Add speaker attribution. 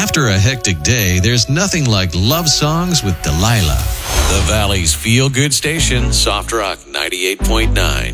Speaker 1: After a hectic day, there's nothing like love songs with Delilah. The Valley's feel-good station, Soft Rock 98.9.